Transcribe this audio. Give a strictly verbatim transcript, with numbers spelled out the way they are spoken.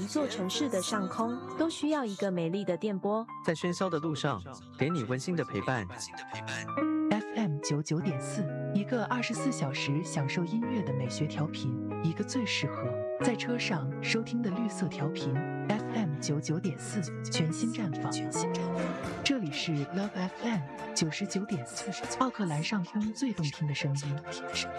座城市的上空都需要一个美丽的电波， 在喧嚣的路上，给你温馨的陪伴。 F M 九九点四，一个二十四小时享受音乐的美学调频，一个最适合在车上收听的绿色调频。F M 九九点四，全新绽放。这里是 Love F M 九十九点四，奥克兰上空最动听的声音。